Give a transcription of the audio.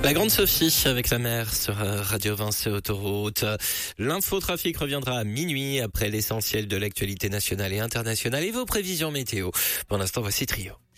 La Grande Sophie avec la mer sur Radio Vinci Autoroute. L'infotrafic reviendra à minuit après l'essentiel de l'actualité nationale et internationale et vos prévisions météo. Pour l'instant, voici Trio.